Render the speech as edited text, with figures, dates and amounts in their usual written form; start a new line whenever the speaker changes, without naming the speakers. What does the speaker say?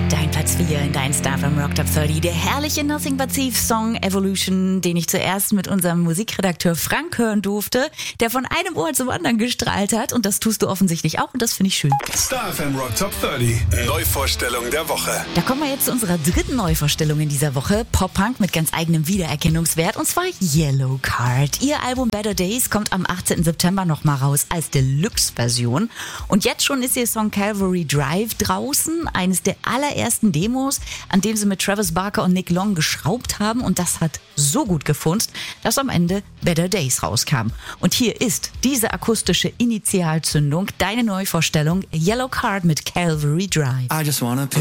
Dein Platz 4 in dein StarFM Rock Top 30. Der herrliche Nothing But Thieves Song Evolution, den ich zuerst mit unserem Musikredakteur Frank hören durfte, der von einem Ohr zum anderen gestrahlt hat. Und das tust du offensichtlich auch und das finde ich schön.
StarFM Rock Top 30. Neuvorstellung der Woche.
Da kommen wir jetzt zu unserer dritten Neuvorstellung in dieser Woche. Pop-Punk mit ganz eigenem Wiedererkennungswert, und zwar Yellow Card. Ihr Album Better Days kommt am 18. September nochmal raus als Deluxe-Version. Und jetzt schon ist ihr Song Calvary Drive draußen, eines der allerersten Demos, an dem sie mit Travis Barker und Nick Long geschraubt haben, und das hat so gut gefunzt, dass am Ende Better Days rauskam. Und hier ist diese akustische Initialzündung, deine Neuvorstellung Yellow Card mit Calvary Drive.
I just wanna